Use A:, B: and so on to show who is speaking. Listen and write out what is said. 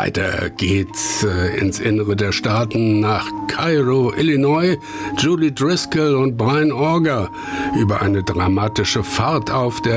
A: Weiter geht's ins Innere der Staaten nach Cairo, Illinois. Julie Driscoll und Brian Auger über eine dramatische Fahrt auf der